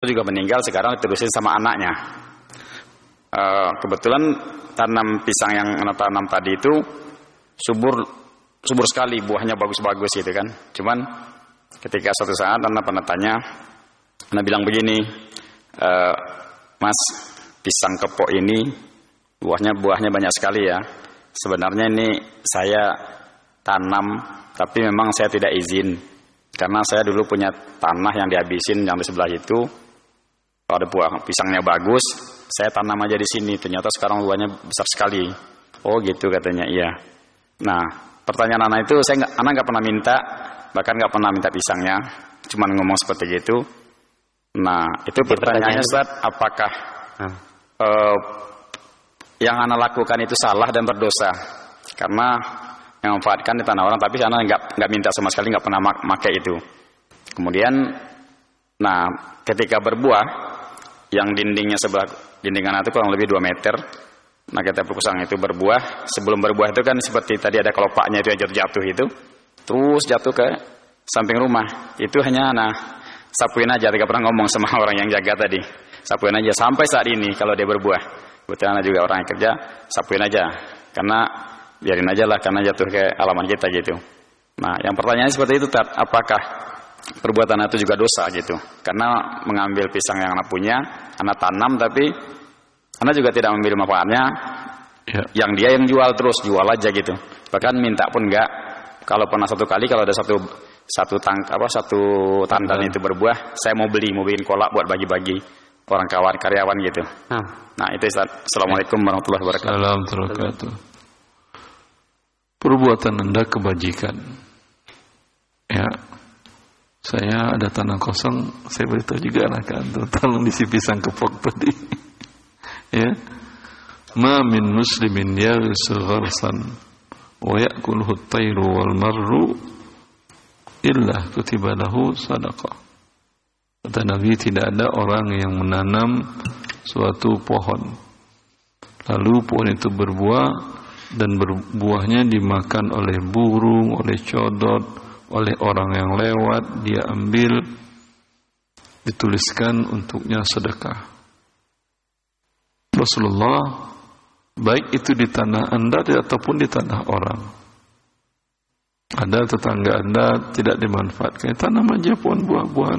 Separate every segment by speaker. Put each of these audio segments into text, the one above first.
Speaker 1: juga meninggal, sekarang diterusin sama anaknya. Kebetulan tanam pisang yang anak tanam tadi itu subur sekali, buahnya bagus-bagus gitu kan. Cuman ketika suatu saat anak pernah tanya, anak bilang begini, Mas, pisang kepok ini buahnya banyak sekali ya. Sebenarnya ini saya tanam, tapi memang saya tidak izin. Karena saya dulu punya tanah yang dihabisin yang di sebelah itu. Kalau ada buah pisangnya bagus, saya tanam aja di sini. Ternyata sekarang buahnya besar sekali. Oh gitu katanya, iya. Nah, pertanyaan anak itu anak nggak pernah minta, bahkan nggak pernah minta pisangnya, cuman ngomong seperti itu. Nah, itu pertanyaannya Ustaz, apakah yang anak lakukan itu salah dan berdosa? Karena memanfaatkan di tanah orang, tapi anak nggak minta sama sekali, nggak pernah pakai itu. Kemudian, nah ketika berbuah, yang dindingnya sebelah dinding anak itu kurang lebih 2 meter. Nah kita pisang itu berbuah, sebelum berbuah itu kan seperti tadi ada kelopaknya itu yang jatuh itu, terus jatuh ke samping rumah. Itu hanya sapuin aja, tidak pernah ngomong sama orang yang jaga tadi. Sapuin aja sampai saat ini kalau dia berbuah. Kebetulan anak juga orang yang kerja, sapuin aja. Karena biarin aja lah, karena jatuh ke halaman kita gitu. Nah yang pertanyaannya seperti itu, apakah perbuatan itu juga dosa gitu? Karena mengambil pisang yang anak punya, anak tanam, tapi anak juga tidak mengambil manfaatnya. Ya. Yang dia yang jual terus, jual aja gitu. Bahkan minta pun enggak. Kalau pernah satu kali, kalau ada satu tandan itu berbuah, saya mau bikin kolak buat bagi-bagi orang kawan karyawan gitu. Nah itu Assalamualaikum warahmatullahi wabarakatuh.
Speaker 2: Assalamualaikum warahmatullahi wabarakatuh. Perbuatan Anda kebajikan. Ya. Saya ada tanah kosong, saya beritahu juga anak antum, tolong isi pisang kepok tadi. Ya. Ma min muslimin yaghsu gharsan wa ya'kuluhu at-tayru wal marru illa kutiba lahu sadaqah. Kata Nabi, tidak ada orang yang menanam suatu pohon, lalu pohon itu berbuah dan buahnya dimakan oleh burung, oleh codot, oleh orang yang lewat, dia ambil, dituliskan untuknya sedekah. Rasulullah, baik itu di tanah Anda ataupun di tanah orang. Ada tetangga Anda tidak dimanfaatkan, tanam aja pohon buah-buahan.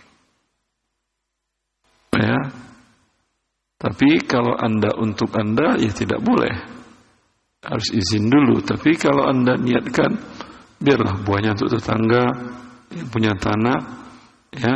Speaker 2: Ya. Tapi kalau Anda untuk Anda, ya tidak boleh. Harus izin dulu. Tapi kalau Anda niatkan, biarlah buahnya untuk tetangga yang punya tanah. Ya.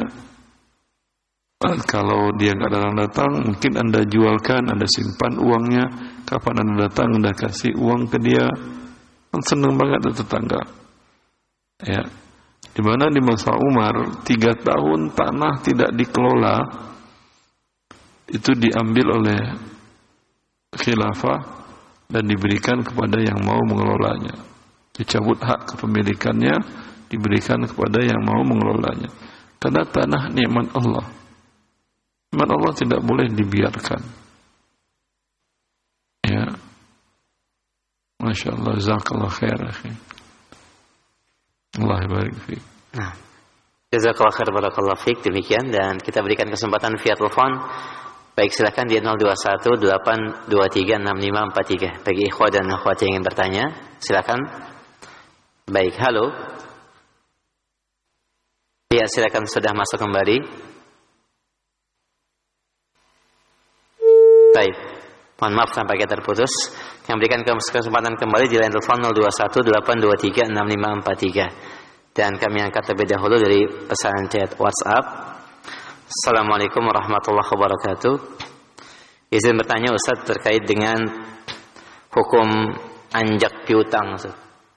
Speaker 2: Kalau dia nggak datang, mungkin Anda jualkan, Anda simpan uangnya. Kapan Anda datang, Anda kasih uang ke dia. Senang banget tetangga. Ya. Di mana di masa Umar 3 tahun tanah tidak dikelola, itu diambil oleh khilafah dan diberikan kepada yang mau mengelolanya. Dicabut hak kepemilikannya, diberikan kepada yang mau mengelolanya. Karena tanah nikmat Allah. Nikmat Allah tidak boleh dibiarkan. Ya. Masya Allah, jazakallah khair, akhi. Allah barik fiik.
Speaker 3: Nah, jazakallah khair, barakallahu fiik. Demikian, dan kita berikan kesempatan via telepon. Baik, silakan di 0218236543. Bagi ikhwah dan akhwat yang ingin bertanya, silakan. Baik, halo. Ya, silakan, sudah masuk kembali. Baik. Mohon maaf sampai kita terputus. Yang berikan kesempatan kembali di line telepon 0218236543. Dan kami angkat terlebih dahulu dari pesan chat WhatsApp. Assalamualaikum warahmatullahi wabarakatuh. Izin bertanya Ustaz terkait dengan hukum anjak piutang Ustaz.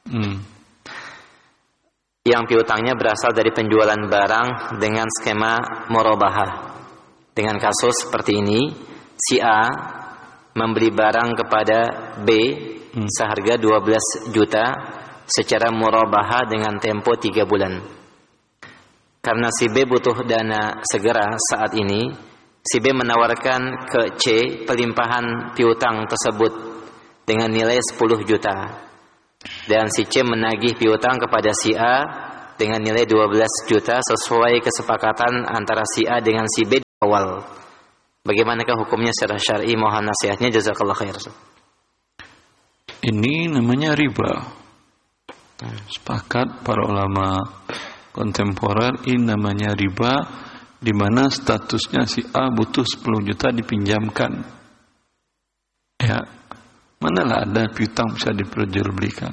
Speaker 3: Yang piutangnya berasal dari penjualan barang dengan skema murabahah. Dengan kasus seperti ini, si A membeli barang kepada B seharga 12 juta secara murabahah dengan tempo 3 bulan. Karena si B butuh dana segera saat ini, si B menawarkan ke C pelimpahan piutang tersebut dengan nilai 10 juta. Dan si C menagih piutang kepada si A dengan nilai 12 juta sesuai kesepakatan antara si A dengan si B awal. Bagaimanakah hukumnya secara syar'i? Mohon nasihatnya, jazakallah khair.
Speaker 2: Ini namanya riba. Sepakat para ulama kontemporer, ini namanya riba, di mana statusnya si A butuh 10 juta dipinjamkan. Ya, manalah ada piutang bisa diperjualbelikan.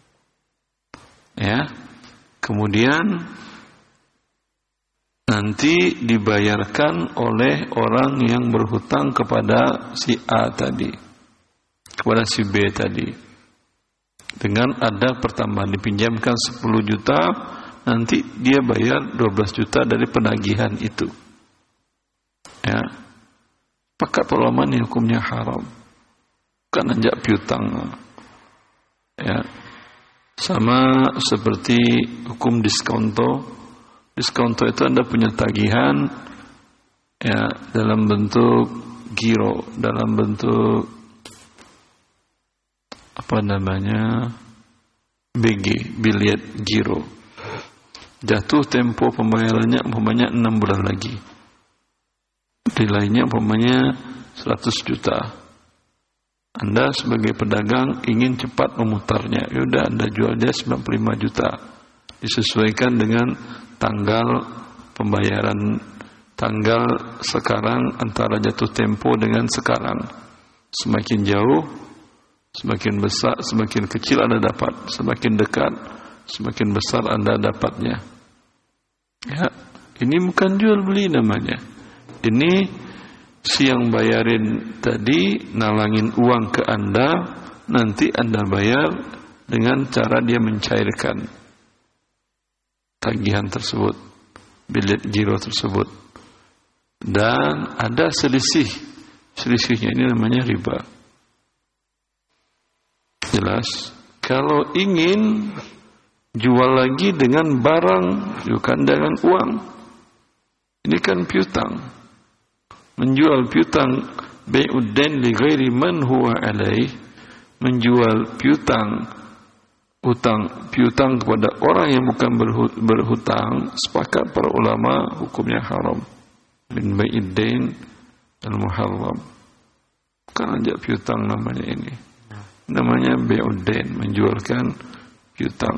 Speaker 2: Ya, kemudian nanti dibayarkan oleh orang yang berhutang kepada si A tadi, kepada si B tadi, dengan ada pertambahan dipinjamkan 10 juta, nanti dia bayar 12 juta dari penagihan itu. Ya, pakat ulama ini hukumnya haram, kan anjak piutang. Ya, sama seperti hukum diskonto. Diskonto itu Anda punya tagihan, ya, dalam bentuk giro, dalam bentuk BG, bilet giro. Jatuh tempo pembayarannya umpamanya 6 bulan lagi. Nilainya umpamanya 100 juta. Anda sebagai pedagang ingin cepat memutarnya, yaudah Anda jual dia 95 juta. Disesuaikan dengan tanggal pembayaran, tanggal sekarang antara jatuh tempo dengan sekarang. Semakin jauh, semakin besar, semakin kecil Anda dapat. Semakin dekat, semakin besar Anda dapatnya. Ya, ini bukan jual beli namanya. Ini si yang bayarin tadi nalangin uang ke Anda, nanti Anda bayar dengan cara dia mencairkan tagihan tersebut, bilet giro tersebut. Dan ada selisihnya, ini namanya riba. Jelas. Kalau ingin jual lagi dengan barang, bukan dengan uang, ini kan piutang. Menjual piutang, bai'ud-dain li ghairi man huwa alaih, menjual piutang kepada orang yang bukan berhutang, sepakat para ulama hukumnya haram. Min bai'id-dain al-muharram. Kan ajak piutang namanya ini. Namanya bai'ud-dain, menjualkan piutang.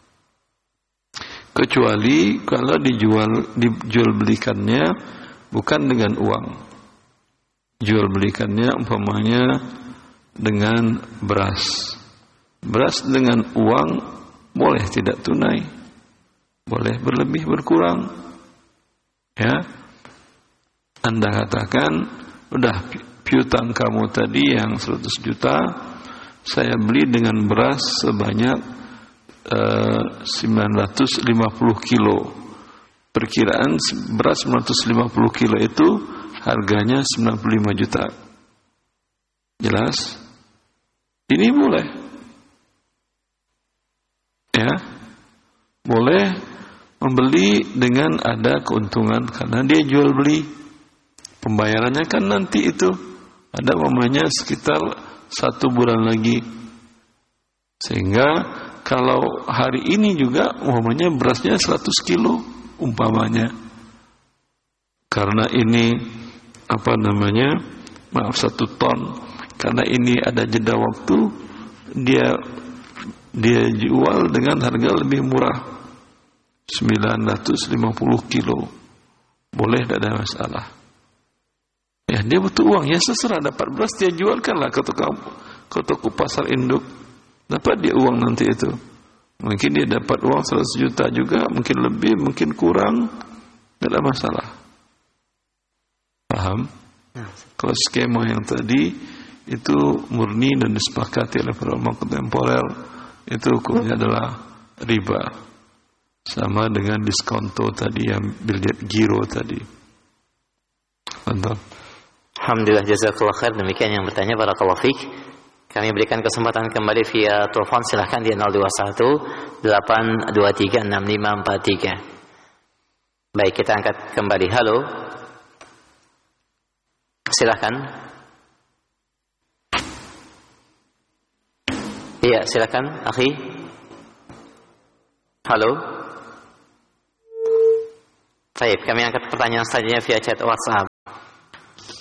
Speaker 2: Kecuali kalau dijual belikannya bukan dengan uang. Jual belikannya umpamanya dengan beras. Beras dengan uang boleh tidak tunai, boleh berlebih berkurang. Ya, Anda katakan, udah piutang kamu tadi yang 100 juta, saya beli dengan beras sebanyak 950 kilo. Perkiraan beras 950 kilo itu harganya 95 juta. Jelas? Ini boleh. Ya, boleh membeli dengan ada keuntungan karena dia jual beli. Pembayarannya kan nanti itu ada umpamanya sekitar 1 bulan lagi. Sehingga kalau hari ini juga umpamanya berasnya 100 kilo umpamanya. Karena ini 1 ton. Karena ini ada jeda waktu, dia jual dengan harga lebih murah, 950 kilo. Boleh, tidak ada masalah. Ya, dia butuh uang, ya seserah, dapat beras dia jualkanlah ke toko pasar induk. Dapat dia uang nanti itu. Mungkin dia dapat uang 100 juta juga, mungkin lebih, mungkin kurang, tidak ada masalah. Paham? Kalau skema yang tadi itu murni dan disepakati oleh para ulama kontemporer, itu hukumnya adalah riba. Sama dengan diskonto tadi, yang bilet giro tadi. Mantap.
Speaker 3: Alhamdulillah, jazakallah khair. Demikian yang bertanya, barakallahu fiik. Kami berikan kesempatan kembali via telepon, silahkan di 021 823 6543. Baik, kita angkat kembali. Halo. Silahkan. Iya, silakan, akhi. Halo. Baik, kami angkat pertanyaan selanjutnya via chat WhatsApp.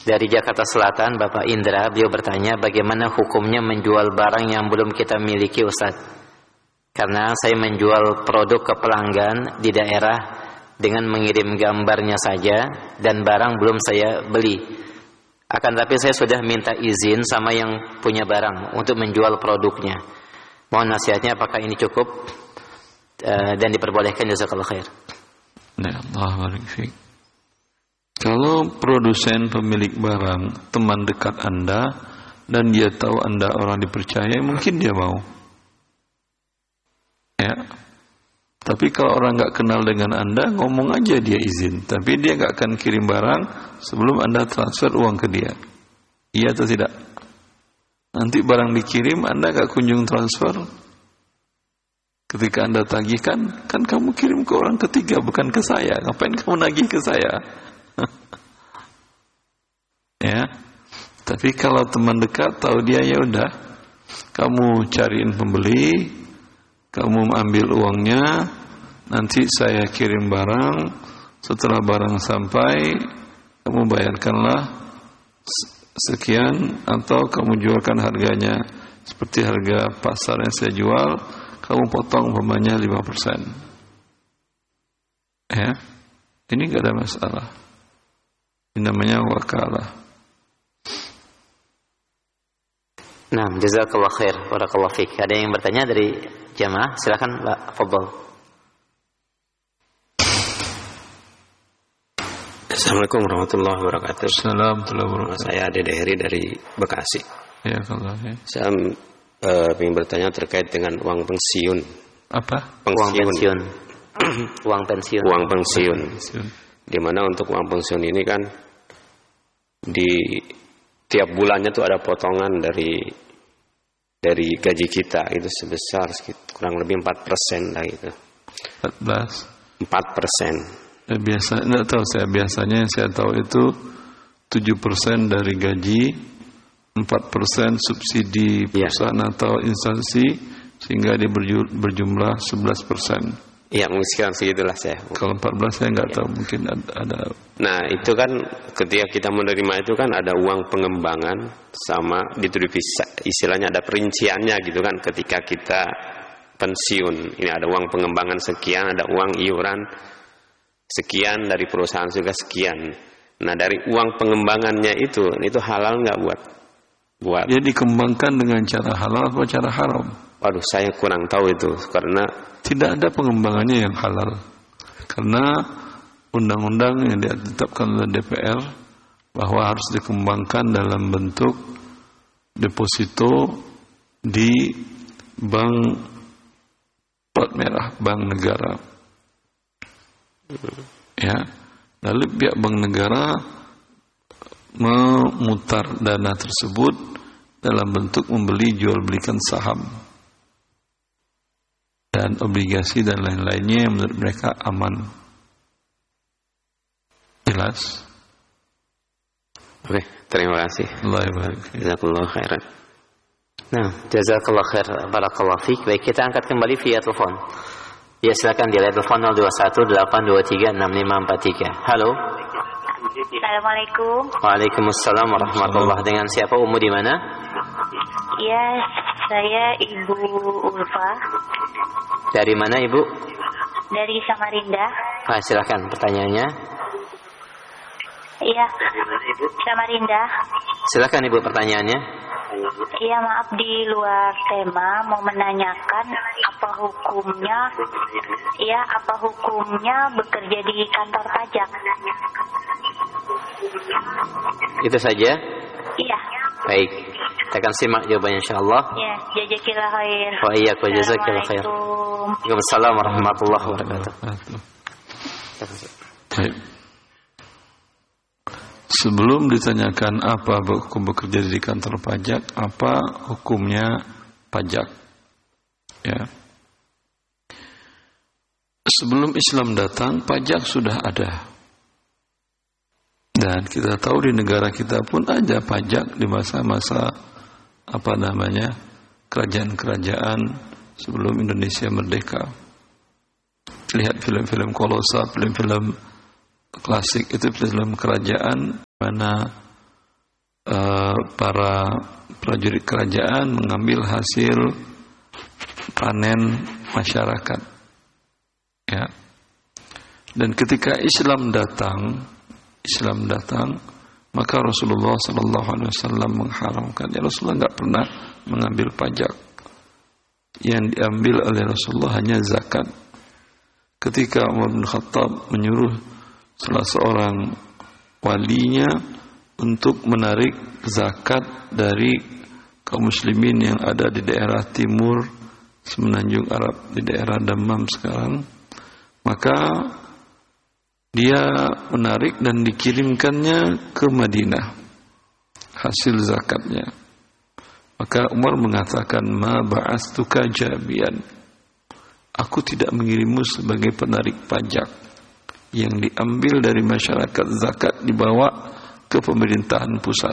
Speaker 3: dari Jakarta Selatan, Bapak Indra, beliau bertanya bagaimana hukumnya menjual barang yang belum kita miliki, Ustaz? Karena saya menjual produk ke pelanggan di daerah dengan mengirim gambarnya saja dan barang belum saya beli. Akan tapi saya sudah minta izin sama yang punya barang untuk menjual produknya. Mohon nasihatnya, apakah ini cukup dan diperbolehkan? Jazakallahu khair.
Speaker 2: Ya Allah barik fiik. Kalau produsen pemilik barang teman dekat Anda dan dia tahu Anda orang dipercaya, mungkin dia mau. Ya. Tapi kalau orang nggak kenal dengan Anda, ngomong aja dia izin. Tapi dia nggak akan kirim barang sebelum Anda transfer uang ke dia. Iya atau tidak? Nanti barang dikirim, Anda nggak kunjung transfer. Ketika Anda tagihkan, kan kamu kirim ke orang ketiga, bukan ke saya. Ngapain kamu nagih ke saya? Ya. Tapi kalau teman dekat tahu dia, ya udah, kamu cariin pembeli, kamu ambil uangnya, nanti saya kirim barang. Setelah barang sampai, kamu bayarkanlah sekian, atau kamu jualkan harganya seperti harga pasar yang saya jual, kamu potong umpamanya 5%. Ya, ini nggak ada masalah. Ini namanya wakalah.
Speaker 3: Nah, jazakallahu khair, barakallahu fiik. Ada yang bertanya dari jamaah? Silakan, Pak Fadhil.
Speaker 4: Assalamualaikum warahmatullahi wabarakatuh.
Speaker 2: Assalamualaikum.
Speaker 4: Saya Dede Heri dari Bekasi.
Speaker 2: Ya, kalau ya.
Speaker 4: Saya ingin bertanya terkait dengan uang pensiun.
Speaker 2: Apa?
Speaker 3: Uang pensiun. Uang pensiun.
Speaker 4: Uang pensiun. Di mana untuk uang pensiun ini kan di tiap bulannya tuh ada potongan dari gaji kita itu sebesar kurang lebih 4% lah itu.
Speaker 2: 14.
Speaker 4: 4%.
Speaker 2: Biasa enggak tahu saya, biasanya yang saya tahu itu 7% dari gaji, 4% subsidi perusahaan atau instansi, sehingga dia berjumlah 11%.
Speaker 4: Iya, mungkin segitulah saya.
Speaker 2: Kalau 14 saya nggak tahu, mungkin ada.
Speaker 4: Nah, itu kan ketika kita menerima itu kan ada uang pengembangan sama istilahnya ada perinciannya gitu kan, ketika kita pensiun. Ini ada uang pengembangan sekian, ada uang iuran sekian, dari perusahaan juga sekian. Nah, dari uang pengembangannya itu halal nggak buat?
Speaker 2: Dia dikembangkan dengan cara halal atau cara haram?
Speaker 4: Waduh, saya kurang tahu itu, karena
Speaker 2: tidak ada pengembangannya yang halal. Karena undang-undang yang ditetapkan oleh DPR bahwa harus dikembangkan dalam bentuk deposito di bank plat merah, bank negara. Ya, lalu pihak bank negara memutar dana tersebut dalam bentuk membeli jual belikan saham dan obligasi dan lain-lainnya yang menurut mereka aman. Jelas?
Speaker 4: Oke, terima kasih.
Speaker 2: Allah barik.
Speaker 4: Jazakallahu khairan.
Speaker 3: Nah, jazakallahu khair, barakallahu fiik. Baik, kita angkat kembali via telepon. Ya, silakan di telepon 0218236543. Halo.
Speaker 5: Assalamualaikum.
Speaker 3: Waalaikumsalam warahmatullahi. Dengan siapa? Ummu di mana?
Speaker 5: Iya, saya Ibu Ulfa.
Speaker 3: Dari mana, Ibu?
Speaker 5: Dari Samarinda.
Speaker 3: Silakan pertanyaannya.
Speaker 5: Iya, Samarinda.
Speaker 3: Silakan, Ibu, pertanyaannya.
Speaker 5: Iya, maaf di luar tema, mau menanyakan apa hukumnya bekerja di kantor pajak.
Speaker 3: Itu saja?
Speaker 5: Iya.
Speaker 3: Baik, kita akan simak jawabannya insyaallah.
Speaker 5: Ya, jazakillah khair.
Speaker 3: Wa iyyakum jazakallahu khair. Waalaikumsalam warahmatullahi wabarakatuh.
Speaker 2: Baik. Sebelum ditanyakan apa hukum bekerja di kantor pajak, apa hukumnya pajak? Ya. Sebelum Islam datang, pajak sudah ada. Dan kita tahu di negara kita pun ada pajak di masa-masa kerajaan-kerajaan sebelum Indonesia merdeka. Lihat film-film kolosal, film-film klasik, itu film kerajaan mana para prajurit kerajaan mengambil hasil panen masyarakat. Ya. Dan ketika Islam datang, maka Rasulullah SAW mengharamkan. Ya, Rasulullah enggak pernah mengambil pajak. Yang diambil oleh Rasulullah hanya zakat. Ketika Umar bin Khattab menyuruh salah seorang walinya untuk menarik zakat dari kaum muslimin yang ada di daerah timur semenanjung Arab, di daerah Dammam sekarang, maka dia menarik dan dikirimkannya ke Madinah hasil zakatnya. Maka Umar mengatakan, ma ba'astuka jabian, aku tidak mengirimmu sebagai penarik pajak yang diambil dari masyarakat, zakat dibawa ke pemerintahan pusat.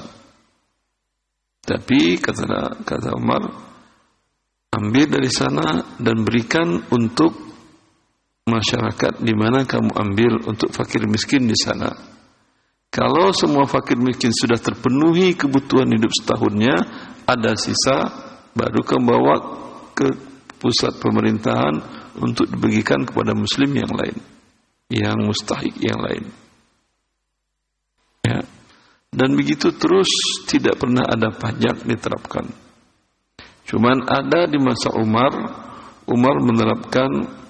Speaker 2: Tapi kata Umar, ambil dari sana dan berikan untuk masyarakat di mana kamu ambil, untuk fakir miskin di sana. Kalau semua fakir miskin sudah terpenuhi kebutuhan hidup setahunnya, ada sisa, baru kamu bawa ke pusat pemerintahan untuk dibagikan kepada muslim yang lain, yang mustahik yang lain. Ya. Dan begitu terus, tidak pernah ada pajak diterapkan. Cuman ada di masa Umar menerapkan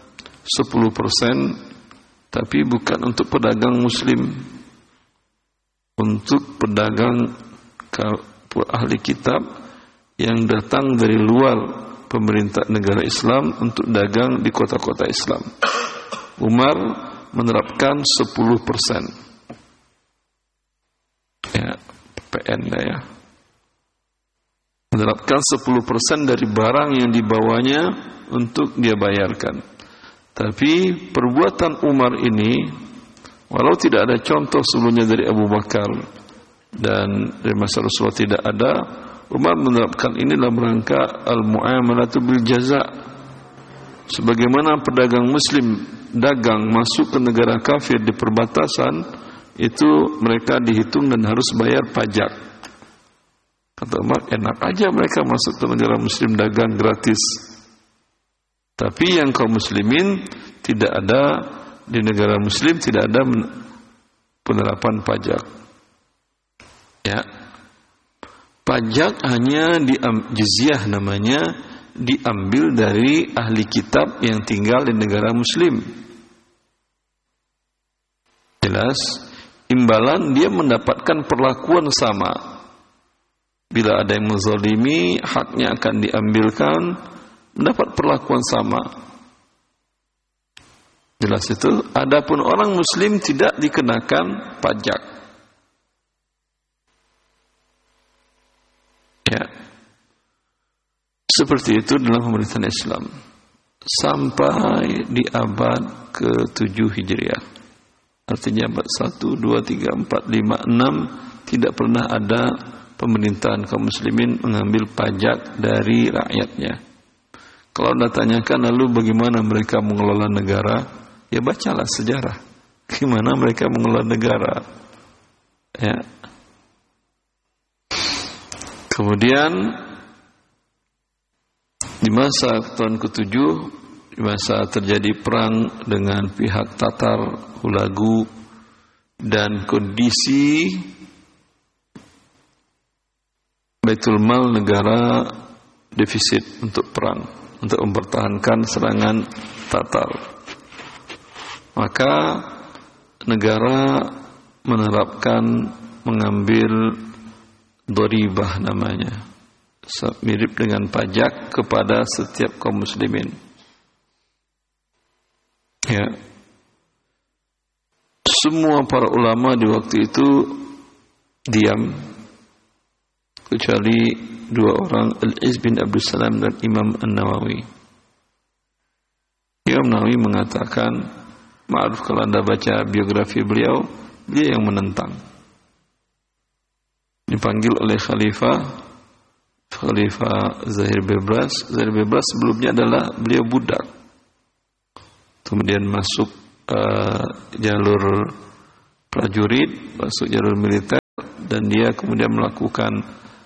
Speaker 2: 10%, tapi bukan untuk pedagang muslim, untuk pedagang ahli kitab yang datang dari luar pemerintah negara Islam untuk dagang di kota-kota Islam. Umar menerapkan 10%. Ya, PN ya. Menerapkan 10% dari barang yang dibawanya untuk dia bayarkan. Tapi perbuatan Umar ini, walau tidak ada contoh sebelumnya dari Abu Bakar dan dari masa Rasulullah tidak ada, Umar menerapkan ini dalam rangka al-mu'amalatu bil jaza. Sebagaimana pedagang muslim dagang masuk ke negara kafir di perbatasan, itu mereka dihitung dan harus bayar pajak. Kata Umar, enak aja mereka masuk ke negara muslim dagang gratis. Tapi yang kaum muslimin tidak ada, di negara muslim tidak ada penerapan pajak. Ya. Pajak hanya jizyah namanya, diambil dari ahli kitab yang tinggal di negara muslim. Jelas, imbalan dia mendapatkan perlakuan sama. Bila ada yang menzalimi, haknya akan diambilkan, mendapat perlakuan sama. Jelas itu. Adapun orang muslim tidak dikenakan pajak. Ya. Seperti itu dalam pemerintahan Islam sampai di abad ke-7 Hijriah. Artinya abad 1, 2, 3, 4, 5, 6 tidak pernah ada pemerintahan kaum muslimin mengambil pajak dari rakyatnya. Kalau Anda tanyakan lalu bagaimana mereka mengelola negara, ya bacalah sejarah. Gimana mereka mengelola negara. Ya. Kemudian di masa tahun ke-7, di masa terjadi perang dengan pihak Tatar, Hulagu, dan kondisi Baitul Mal negara defisit untuk perang, untuk mempertahankan serangan Tatar. Maka negara menerapkan mengambil doribah namanya, mirip dengan pajak kepada setiap kaum muslimin. Ya. Semua para ulama di waktu itu diam, kecuali dua orang, Al-Iz bin Abdul Salam dan Imam An-Nawawi. Imam Nawawi mengatakan, maaf kalau Anda baca biografi beliau yang menentang. Dipanggil oleh Khalifah Zahir Bebras. Zahir Bebras sebelumnya adalah beliau budak. Kemudian masuk jalur prajurit, masuk jalur militer, dan dia kemudian melakukan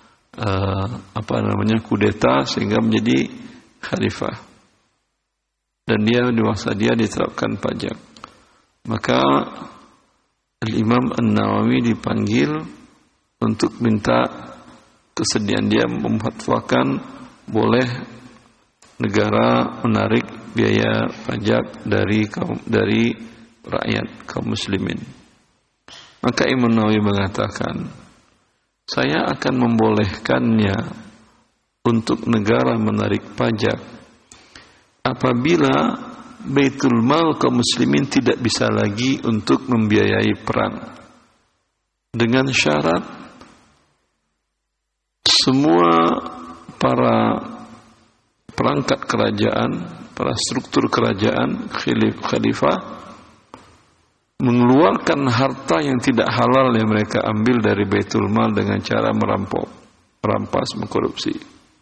Speaker 2: kudeta sehingga menjadi khalifah, dan dia di masa dia diterapkan pajak. Maka Al-Imam An-Nawawi dipanggil untuk minta kesediaan dia memfatwakan boleh negara menarik biaya pajak dari rakyat kaum muslimin. Maka Imam Nawawi mengatakan, saya akan membolehkannya untuk negara menarik pajak apabila Baitul Mal kaum muslimin tidak bisa lagi untuk membiayai perang, dengan syarat semua para perangkat kerajaan, para struktur kerajaan, khalifah mengeluarkan harta yang tidak halal yang mereka ambil dari Baitul Mal dengan cara merampas, mengkorupsi.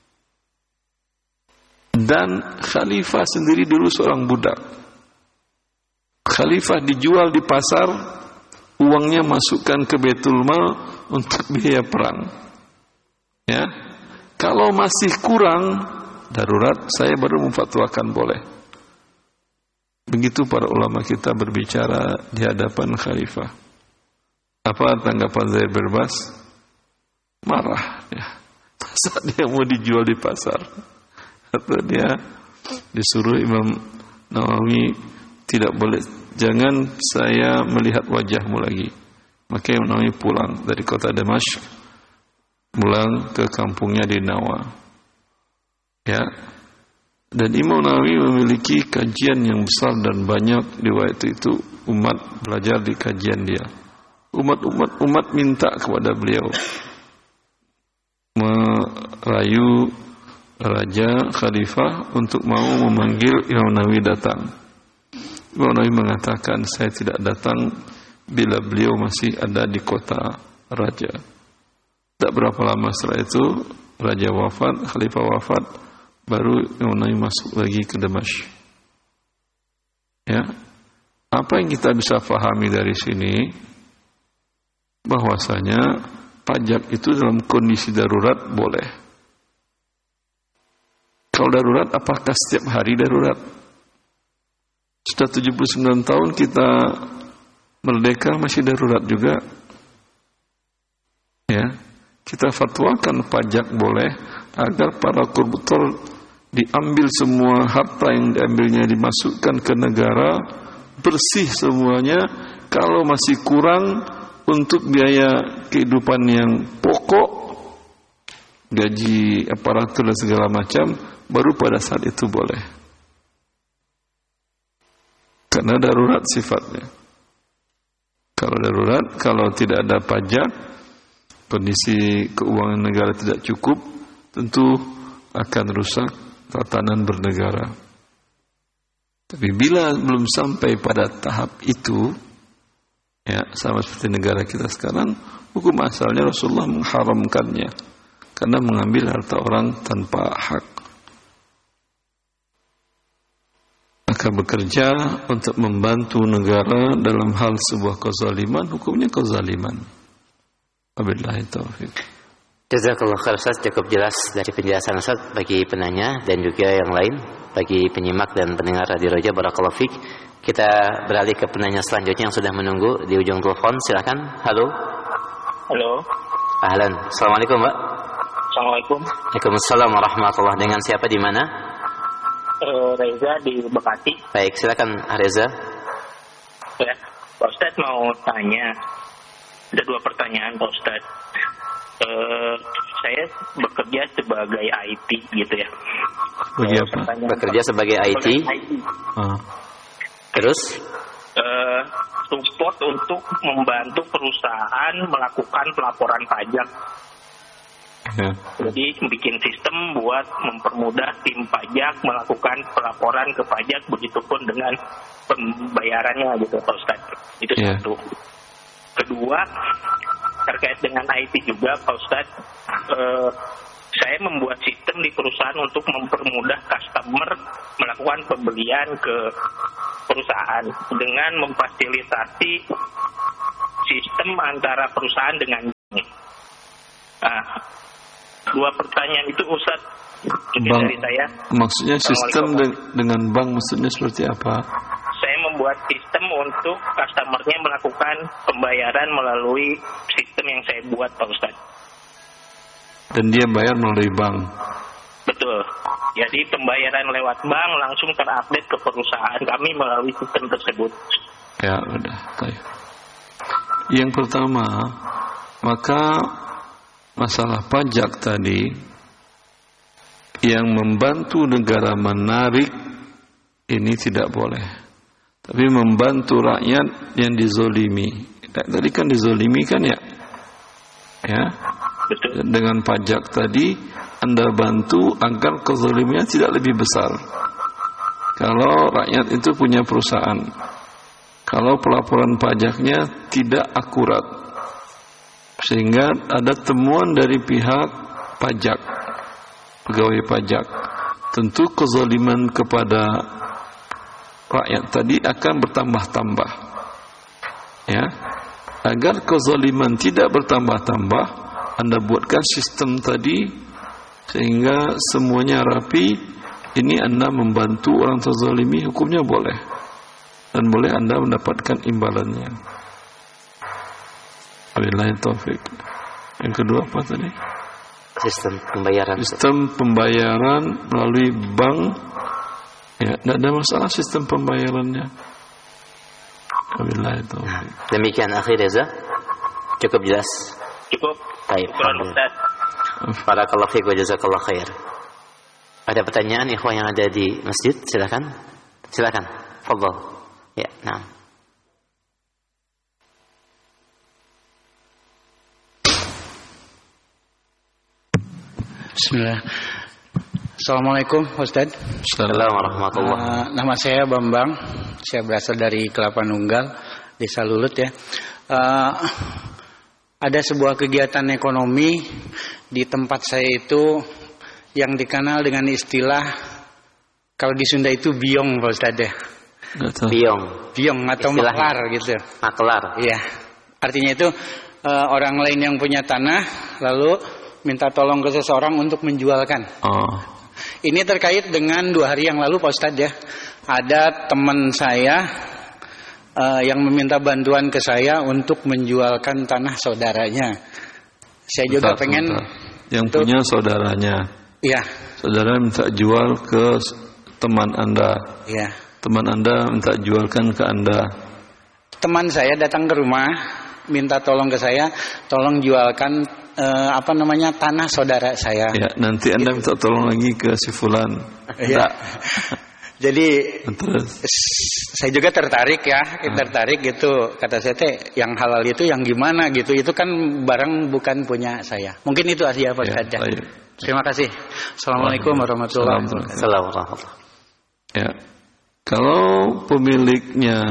Speaker 2: Dan khalifah sendiri dulu seorang budak. Khalifah dijual di pasar, uangnya masukkan ke Baitul Mal untuk biaya perang. Ya, kalau masih kurang darurat, saya baru memfatwakan boleh. Begitu para ulama kita berbicara di hadapan khalifah. Apa tanggapan Zaid Berbas? Marah ya. Masa dia mau dijual di pasar? Atau dia disuruh Imam Nawawi tidak boleh, jangan saya melihat wajahmu lagi. Maka Imam Nawawi pulang dari kota Damashq, pulang ke kampungnya di Nawa. Ya. Dan Imam Nawawi memiliki kajian yang besar dan banyak di waktu itu. Umat belajar di kajian dia. Umat minta kepada beliau merayu raja khalifah untuk mau memanggil Imam Nawawi datang. Imam Nawawi mengatakan, saya tidak datang bila beliau masih ada di kota raja. Tak berapa lama setelah itu raja wafat, khalifah wafat, baru Imam Nawawi masuk lagi ke Damashq. Ya, apa yang kita bisa pahami dari sini? Bahwasanya pajak itu dalam kondisi darurat boleh. Kalau darurat, apakah setiap hari darurat? Sudah 79 tahun kita merdeka masih darurat juga. Ya, kita fatwakan pajak boleh agar para koruptor diambil semua harta yang diambilnya, dimasukkan ke negara, bersih semuanya. Kalau masih kurang untuk biaya kehidupan yang pokok, gaji aparatur dan segala macam, baru pada saat itu boleh. Karena darurat sifatnya. Kalau darurat, kalau tidak ada pajak, kondisi keuangan negara tidak cukup, tentu akan rusak tatanan bernegara. Tapi bila belum sampai pada tahap itu, ya, sama seperti negara kita sekarang, hukum asalnya Rasulullah mengharamkannya karena mengambil harta orang tanpa hak. Maka bekerja untuk membantu negara dalam hal sebuah kezaliman, hukumnya kezaliman. Wabillahi taufiq.
Speaker 3: Jazakallah khair Ustaz, cukup jelas dari penjelasan Ustaz bagi penanya dan juga yang lain, bagi penyimak dan pendengar Radio Roja. Barakallahu fiik. Kita beralih ke penanya selanjutnya yang sudah menunggu di ujung telepon. Silakan. Halo.
Speaker 6: Halo.
Speaker 3: Ahlan. Assalamualaikum, Pak.
Speaker 6: Assalamualaikum.
Speaker 3: Waalaikumsalam warahmatullahi. Dengan siapa di mana?
Speaker 6: Reza di Bekasi.
Speaker 3: Baik, silakan Reza.
Speaker 6: Ya, Pak Ustaz mau tanya. Ada 2 pertanyaan Pak Ustaz. Saya bekerja sebagai IT gitu ya.
Speaker 3: Bekerja sebagai IT. Terus
Speaker 6: support untuk membantu perusahaan melakukan pelaporan pajak.
Speaker 2: Ya.
Speaker 6: Jadi bikin sistem buat mempermudah tim pajak melakukan pelaporan ke pajak, begitupun dengan pembayarannya gitu Pak Ustaz. Itu satu. Kedua, terkait dengan IT juga Pak Ustadz, saya membuat sistem di perusahaan untuk mempermudah customer melakukan pembelian ke perusahaan dengan memfasilitasi sistem antara perusahaan dengan Nah, 2 pertanyaan itu Ustaz
Speaker 2: bank,
Speaker 6: dari saya.
Speaker 2: Maksudnya sistem dengan bank maksudnya seperti apa?
Speaker 6: Saya membuat sistem untuk customer-nya melakukan pembayaran melalui sistem yang saya buat, Pak Ustaz.
Speaker 2: Dan dia bayar melalui bank.
Speaker 6: Betul. Jadi pembayaran lewat bank langsung terupdate ke perusahaan kami melalui sistem tersebut.
Speaker 2: Ya, udah. Baik. Yang pertama, maka masalah pajak tadi yang membantu negara menarik ini tidak boleh. Tapi membantu rakyat yang dizolimi. Tadi kan dizolimi kan ya? Ya.
Speaker 6: Betul.
Speaker 2: Dengan pajak tadi Anda bantu agar kezalimannya tidak lebih besar. Kalau rakyat itu punya perusahaan, kalau pelaporan pajaknya tidak akurat, sehingga ada temuan dari pihak pajak, pegawai pajak, tentu kezaliman kepada rakyat tadi akan bertambah-tambah. Ya, agar kezaliman tidak bertambah-tambah, Anda buatkan sistem tadi sehingga semuanya rapi. Ini Anda membantu orang terzalimi, hukumnya boleh, dan boleh Anda mendapatkan imbalannya. Wabillahi taufik. Yang kedua apa tadi?
Speaker 3: Sistem pembayaran.
Speaker 2: Sistem pembayaran melalui bank. Ya, tidak ada masalah sistem pembayarannya. Wabillahi taufik.
Speaker 3: Demikian akhir Reza. Cukup jelas.
Speaker 6: Cukup.
Speaker 3: Baik. Barakallahu fiik wa jazakallahu khair. Ada pertanyaan ikhwan yang ada di masjid? Silakan. Silakan. Fadhal. Ya, nah.
Speaker 7: Bismillah. Assalamualaikum Ustaz.
Speaker 3: Assalamualaikum warahmatullahi wabarakatuh.
Speaker 7: Nama saya Bambang. Saya berasal dari Kelapa Nunggal, Desa Lulut ya. Ada sebuah kegiatan ekonomi di tempat saya itu yang dikenal dengan istilah, kalau di Sunda itu biong Pak Ustaz ya. Biong atau maklar gitu.
Speaker 3: Maklar.
Speaker 7: Iya. Artinya itu orang lain yang punya tanah lalu minta tolong ke seseorang untuk menjualkan. Ini terkait dengan 2 hari yang lalu Pak Ustaz ya. Ada teman saya yang meminta bantuan ke saya untuk menjualkan tanah saudaranya. Saya juga pengen
Speaker 2: yang punya saudaranya.
Speaker 7: Iya.
Speaker 2: Saudara minta jual ke teman Anda.
Speaker 7: Iya.
Speaker 2: Teman Anda minta jualkan ke Anda.
Speaker 7: Teman saya datang ke rumah minta tolong ke saya, tolong jualkan tanah saudara saya.
Speaker 2: Ya, nanti Anda minta tolong lagi ke si fulan.
Speaker 7: Iya. Jadi
Speaker 2: terus
Speaker 7: saya juga tertarik gitu. Kata saya yang halal itu yang gimana gitu. Itu kan barang bukan punya saya. Mungkin itu aja Pak Ustaz. Terima kasih. Assalamualaikum warahmatullahi wabarakatuh.
Speaker 2: Ya. Kalau pemiliknya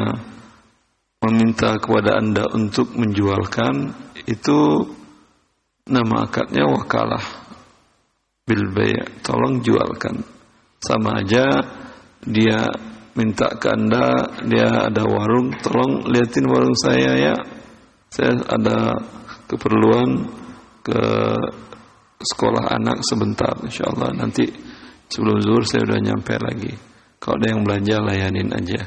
Speaker 2: meminta kepada Anda untuk menjualkan, itu nama akadnya wakalah bil bay', tolong jualkan. Sama aja dia minta ke Anda, dia ada warung, tolong liatin warung saya ya, saya ada keperluan ke sekolah anak sebentar, insyaallah nanti sebelum zuhur saya udah nyampe lagi. Kalau ada yang belanja layanin aja.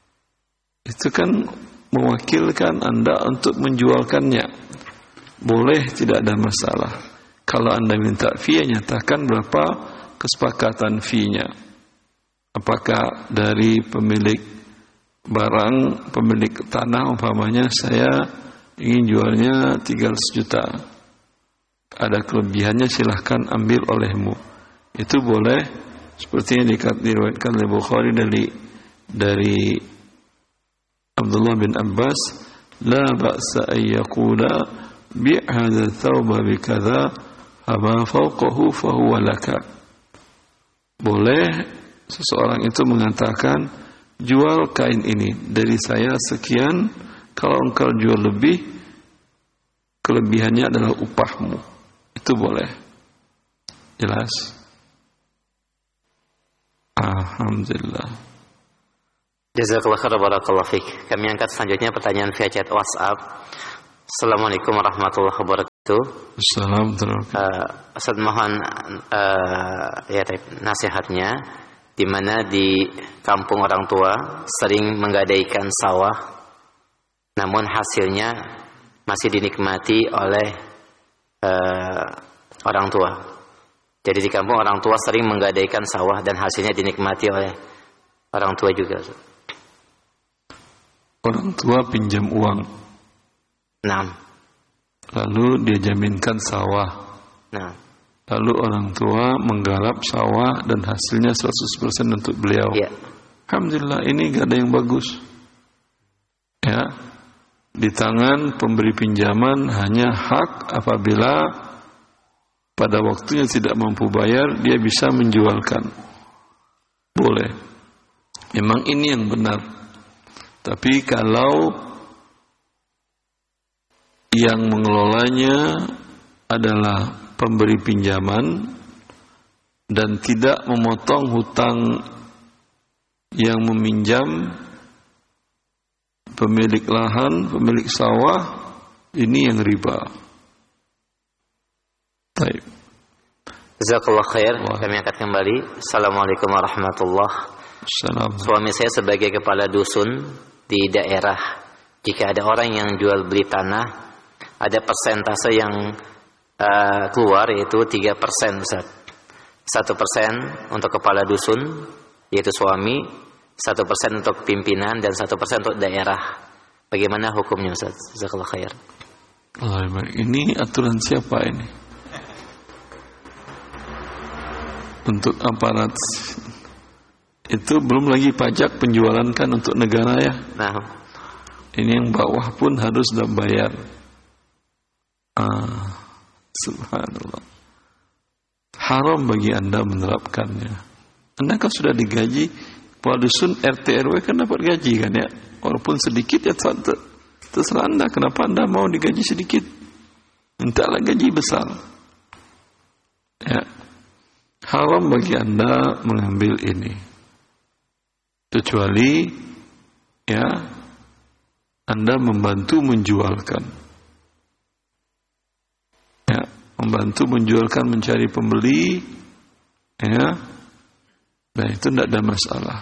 Speaker 2: Itu kan mewakilkan Anda untuk menjualkannya. Boleh, tidak ada masalah. Kalau Anda minta fee, nyatakan berapa kesepakatan fee-nya. Apakah dari pemilik barang, pemilik tanah umpamanya saya ingin jualnya 300 juta. Ada kelebihannya silahkan ambil olehmu. Itu boleh, seperti yang diriwayatkan oleh Bukhari dari Abdullah bin Abbas, la ba'sa an yaqula bi' hadha thawba bi kadza fama fawqahu fa huwa laka. Boleh seseorang itu mengatakan, jual kain ini dari saya sekian, kalau engkau jual lebih, kelebihannya adalah upahmu. Itu boleh. Jelas? Alhamdulillah.
Speaker 3: Jazakallahu khairan barakallahu fiik. Kami angkat selanjutnya pertanyaan via chat WhatsApp. Assalamualaikum warahmatullahi wabarakatuh. Ustaz mohon nasihatnya, di mana di kampung orang tua sering menggadaikan sawah, namun hasilnya masih dinikmati oleh orang tua. Jadi di kampung orang tua sering menggadaikan sawah dan hasilnya dinikmati oleh orang tua juga.
Speaker 2: Orang tua pinjam uang. Lalu dia jaminkan sawah. Lalu orang tua menggarap sawah dan hasilnya 100% untuk beliau. Alhamdulillah, ini gak ada yang bagus. Ya. Di tangan pemberi pinjaman hanya hak apabila pada waktunya tidak mampu bayar, dia bisa menjualkan. Boleh. Memang ini yang benar. Tapi kalau yang mengelolanya adalah pemberi pinjaman dan tidak memotong hutang yang meminjam, pemilik lahan, pemilik sawah, ini yang riba. Baik.
Speaker 3: Jazakallah khair. Kami angkat kembali. Assalamualaikum warahmatullahi wabarakatuh. Suami saya sebagai kepala dusun di daerah, jika ada orang yang jual beli tanah, ada persentase yang keluar, yaitu 3%, Ustaz. 1% untuk kepala dusun, yaitu suami, 1% untuk pimpinan, dan 1% untuk daerah. Bagaimana hukumnya, Ustaz? Jazakallah khair.
Speaker 2: Ini aturan siapa ini? Untuk aparat. Itu belum lagi pajak penjualan kan untuk negara ya. Ini yang bawah pun harus sudah bayar. Subhanallah. Haram bagi Anda menerapkannya. Anda kan sudah digaji, kepala dusun RT RW kan dapat gaji kan ya. Walaupun sedikit ya terserah Anda. Kenapa Anda mau digaji sedikit? Mintalah gaji besar. Ya. Haram bagi Anda mengambil ini. Kecuali ya Anda membantu menjualkan. Ya, membantu menjualkan, mencari pembeli, ya, nah itu tidak ada masalah.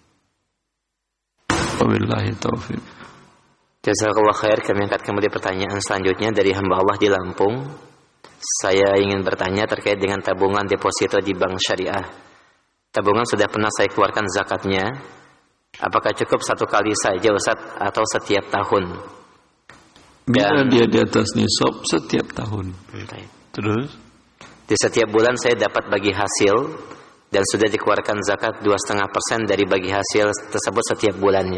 Speaker 2: Wabillahi taufiq.
Speaker 3: Jazakallah khair. Kami angkat kembali pertanyaan selanjutnya dari hamba Allah di Lampung. Saya ingin bertanya terkait dengan tabungan deposito di bank syariah. Tabungan sudah pernah saya keluarkan zakatnya. Apakah cukup satu kali saja, Ustaz, atau setiap tahun?
Speaker 2: Bila dia di atas nisab setiap tahun. Terus?
Speaker 3: Di setiap bulan saya dapat bagi hasil dan sudah dikeluarkan zakat 2,5% dari bagi hasil tersebut setiap bulannya.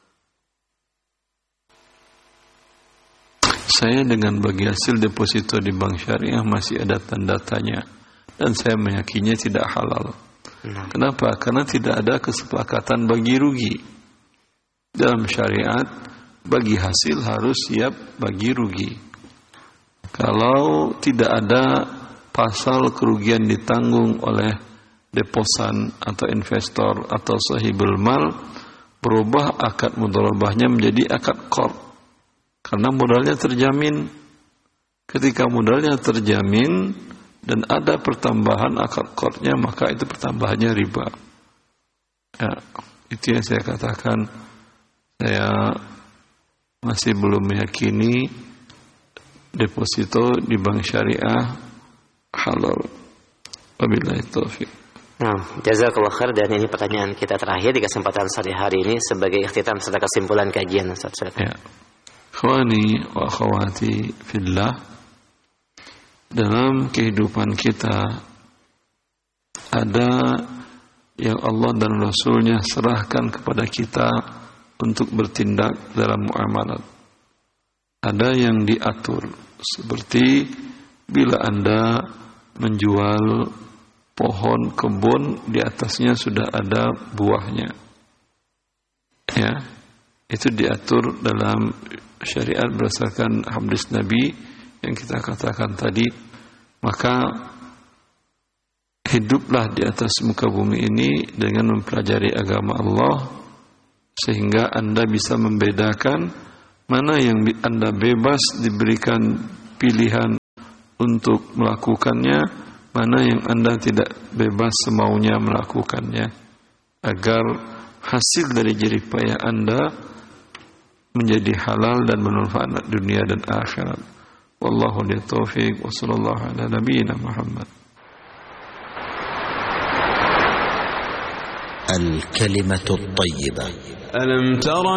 Speaker 2: Saya dengan bagi hasil deposito di bank syariah masih ada tanda tanya dan saya meyakininya tidak halal. Kenapa? Karena tidak ada kesepakatan bagi rugi. Dalam syariat bagi hasil harus siap bagi rugi. Kalau tidak ada pasal kerugian ditanggung oleh deposan atau investor atau sahibul mal, berubah akad mudharabahnya menjadi akad qard. Karena modalnya terjamin. Ketika modalnya terjamin dan ada pertambahan akad qardnya, maka itu pertambahannya riba. Ya, itu yang saya katakan. Saya masih belum meyakini deposito di bank syariah halal. Wabillahi taufiq.
Speaker 3: Jazakallah khair. Dan ini pertanyaan kita terakhir di kesempatan sore hari ini sebagai ikhtitam serta kesimpulan kajian, Ustaz.
Speaker 2: Ya. Ikhwani wa akhwati fillah, dalam kehidupan kita ada yang Allah dan Rasulnya serahkan kepada kita untuk bertindak dalam muamalat. Ada yang diatur, seperti bila Anda menjual pohon kebun, di atasnya sudah ada buahnya. Ya, itu diatur dalam syariat berdasarkan hadis Nabi yang kita katakan tadi. Maka hiduplah di atas muka bumi ini dengan mempelajari agama Allah, sehingga Anda bisa membedakan mana yang Anda bebas diberikan pilihan untuk melakukannya, mana yang Anda tidak bebas semaunya melakukannya, agar hasil dari jerih payah Anda menjadi halal dan bermanfaat dunia dan akhirat. Wallahu li taufiq wa sallallahu ala nabiyyina Muhammad.
Speaker 8: Al-kalimatu at-thayyibah. Alam tara